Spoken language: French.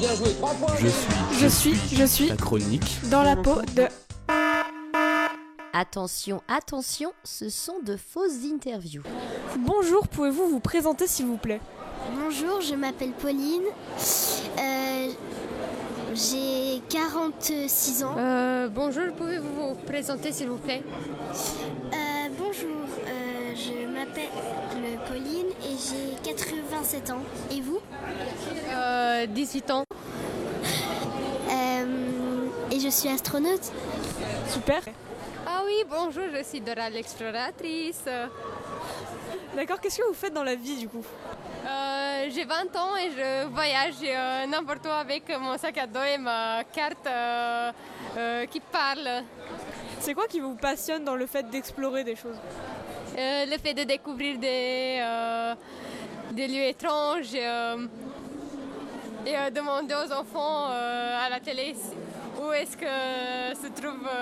Je suis La chronique. dans la peau de... Attention, attention, ce sont de fausses interviews. Bonjour, pouvez-vous vous présenter s'il vous plaît? Bonjour, je m'appelle Pauline. J'ai 46 ans. Bonjour, pouvez-vous vous présenter s'il vous plaît? Bonjour, je m'appelle Pauline et j'ai 87 ans. Et vous? 18 ans. Et je suis astronaute. Super. Ah oui, bonjour, je suis Dora l'exploratrice. D'accord, qu'est-ce que vous faites dans la vie du coup? J'ai 20 ans et je voyage n'importe où avec mon sac à dos et ma carte qui parle. C'est quoi qui vous passionne dans le fait d'explorer des choses? Le fait de découvrir des lieux étranges et demander aux enfants à la télé où est-ce que se trouve